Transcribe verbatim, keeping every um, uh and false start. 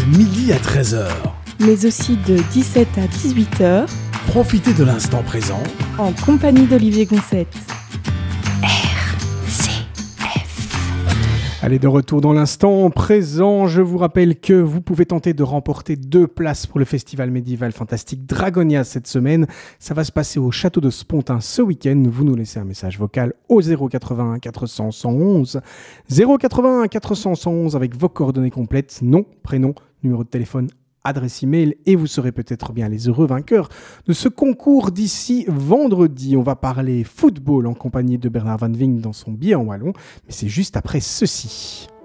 de midi à treize heures. Mais aussi de dix-sept à dix-huit heures. Profitez de l'instant présent en compagnie d'Olivier Gonçette. Allez, de retour dans l'instant présent, je vous rappelle que vous pouvez tenter de remporter deux places pour le festival médiéval fantastique Dragonia cette semaine. Ça va se passer au château de Spontin ce week-end. Vous nous laissez un message vocal au zéro quatre-vingt-un quatre cents cent onze. zéro quatre-vingt-un quatre cents cent onze avec vos coordonnées complètes, nom, prénom, numéro de téléphone, adresse email, et vous serez peut-être bien les heureux vainqueurs de ce concours d'ici vendredi. On va parler football en compagnie de Bernard Van Vink dans son billet en wallon, mais c'est juste après ceci.